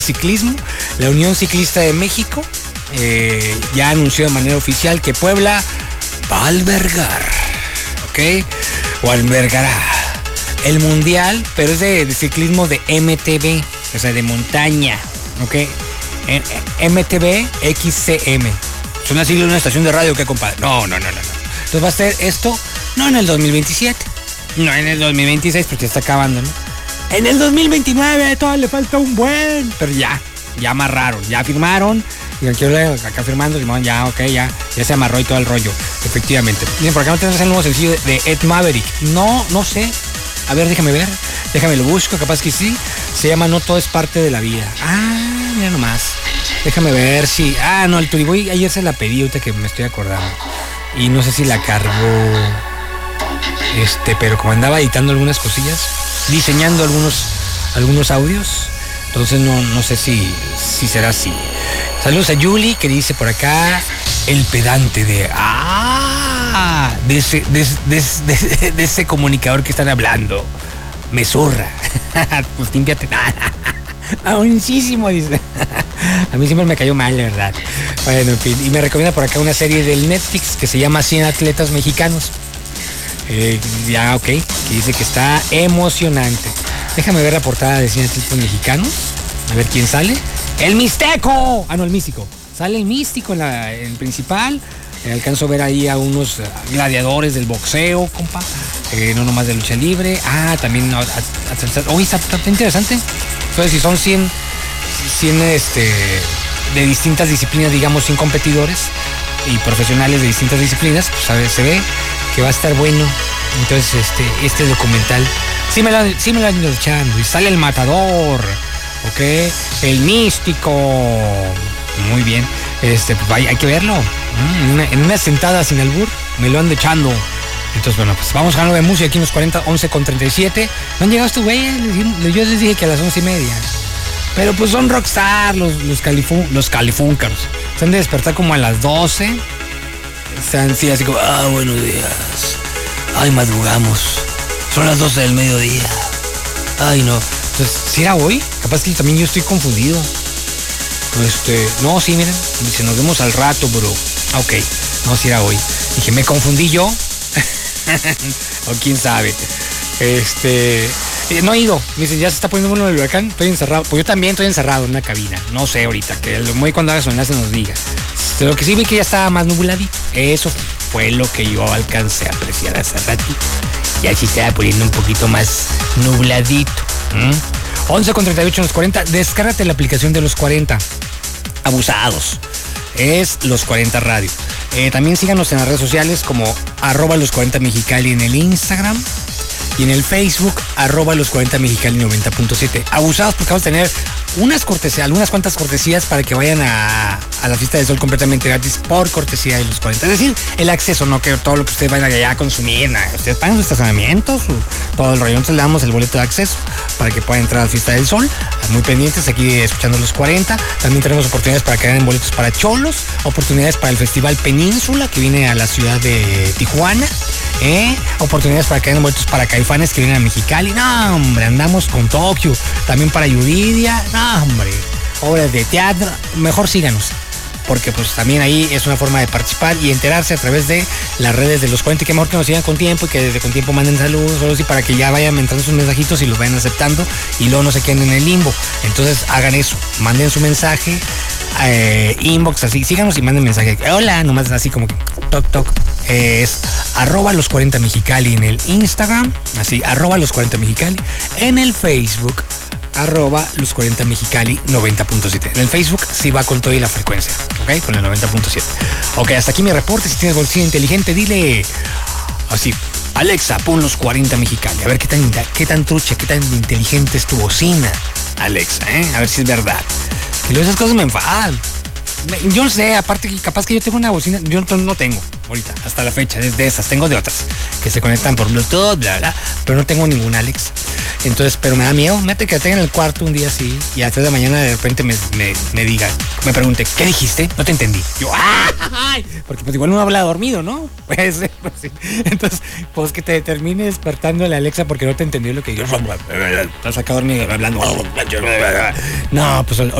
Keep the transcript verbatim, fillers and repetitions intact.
Ciclismo, la Unión Ciclista de México eh, ya anunció de manera oficial que Puebla va a albergar, ¿ok? O albergará el mundial, pero es de, de ciclismo de M T B, o sea, de montaña, ¿ok? En, M T B X C M. Suena así de una estación de radio, ¿qué, compadre? No, no, no, no, no. Entonces va a ser esto, no en el dos mil veintisiete, no en el dos mil veintiséis, porque está acabando, ¿no? En el dos mil veintinueve todavía le falta un buen. Pero ya, ya amarraron, ya firmaron. Y aquí acá firmando, ya, ok, ya, ya se amarró y todo el rollo. Efectivamente. Miren, por acá no tenemos el nuevo sencillo de Ed Maverick. No, no sé. A ver, déjame ver. Déjame lo busco, capaz que sí. Se llama No Todo es Parte de la Vida. Ah, mira nomás. Déjame ver si. Ah, no, el Turiboy ayer se la pedí, ahorita que me estoy acordando. Y no sé si la cargó. Este, pero como andaba editando algunas cosillas, diseñando algunos, algunos audios, entonces no, no sé si, si será así. Saludos a Yuli, que dice por acá, el pedante de... ¡Ah! De ese, de, de, de, de ese comunicador que están hablando. Me zurra. Pues límpiate. Buenísimo, dice. A mí siempre me cayó mal, de verdad. Bueno, en fin. Y me recomienda por acá una serie del Netflix que se llama cien atletas mexicanos. Eh, ya, ok, que dice que está emocionante. Déjame ver la portada de cien atletas mexicanos. A ver quién sale. ¡El Mixteco! Ah, no, el Místico. Sale el Místico en la en principal. Eh, alcanzo a ver ahí a unos gladiadores del boxeo, compa. Eh, no nomás de lucha libre. Ah, también... Uy, está, está interesante. Entonces, si son cien, cien este, de distintas disciplinas, digamos, cien competidores y profesionales de distintas disciplinas, pues a ver, se ve que va a estar bueno. Entonces, este, este documental sí me lo, sí me lo han ido echando. Y sale el Matador, ok, el Místico. Muy bien. Este, pues hay, hay que verlo. En una, en una sentada sin albur, me lo ando echando. Entonces, bueno, pues vamos a de música aquí en los cuarenta, once con treinta y siete. No han llegado estos güeyes. Yo les dije que a las once y media. Pero pues son rockstar, los, los, califun, los califúncaros. Se han de despertar como a las doce. Están así, así como, ah, buenos días. Ay, madrugamos. Son las doce del mediodía. Ay, no. Entonces, ¿sí era hoy? Capaz que también yo estoy confundido. Este, no, sí, miren. Dice, nos vemos al rato, bro. Ok, no, sí era hoy. Dije, ¿me confundí yo? O quién sabe. Este, eh, no he ido. Me dicen, ya se está poniendo bueno el huracán. Estoy encerrado. Pues yo también estoy encerrado en una cabina. No sé ahorita, que el muy cuando haga su enlace nos diga. Lo que sí vi que ya estaba más nubladito. Eso fue lo que yo alcancé a apreciar hace ratito. Ya sí estaba poniendo un poquito más nubladito. ¿Mm? once con treinta y ocho en los cuarenta. Descárgate la aplicación de los cuarenta. Abusados. Es Los cuarenta Radio. Eh, también síganos en las redes sociales como arroba los cuarenta Mexicali en el Instagram y en el Facebook arroba los cuarenta Mexicali noventa punto siete. Abusados porque vamos a tener unas cortesías, algunas cuantas cortesías para que vayan a, a la fiesta del sol completamente gratis por cortesía de los cuarenta. Es decir, el acceso, no que todo lo que ustedes vayan allá a consumir, nada. Ustedes pagan sus estacionamientos, su, todo el rollo. Entonces le damos el boleto de acceso para que puedan entrar a la fiesta del sol. Muy pendientes aquí escuchando los cuarenta. También tenemos oportunidades para que den boletos para cholos, oportunidades para el Festival Península que viene a la ciudad de Tijuana. ¿Eh? Oportunidades para que den boletos para Caifanes que vienen a Mexicali. No, hombre, andamos con Tokio. También para Yuridia. No, hombre, obras de teatro. Mejor síganos, porque pues también ahí es una forma de participar y enterarse a través de las redes de los cuarenta. Y que mejor que nos sigan con tiempo y que desde con tiempo manden saludos, solo así para que ya vayan entrando sus mensajitos y los vayan aceptando y luego no se queden en el limbo. Entonces hagan eso, manden su mensaje, eh, inbox, así, síganos y manden mensaje. Hola, nomás así como que toc toc. Eh, es arroba los cuarenta Mexicali en el Instagram, así, arroba los cuarenta Mexicali, en el Facebook, arroba los cuarenta Mexicali noventa punto siete. En el Facebook sí va con todo y la frecuencia, ok, con el noventa punto siete. Ok, hasta aquí mi reporte. Si tienes bolsillo inteligente, dile así, Alexa, pon los cuarenta Mexicali. A ver qué tan, qué tan trucha, qué tan inteligente es tu bocina, Alexa, ¿eh? A ver si es verdad. Que luego esas cosas me enfadan. Yo no sé, aparte que capaz que yo tengo una bocina, yo no tengo, ahorita, hasta la fecha, desde esas. Tengo de otras que se conectan por Bluetooth, bla, bla, pero no tengo ningún Alex. Entonces, pero me da miedo, mete que tenga en el cuarto un día así y a las tres de la mañana de repente me, me, me diga, me pregunte, ¿qué dijiste? No te entendí. Yo, ¡ay! Porque pues igual uno habla dormido, ¿no? Pues, pues sí. Entonces, pues que te termine despertando la Alexa porque no te entendió lo que yo. Estás acá dormido hablando. No, pues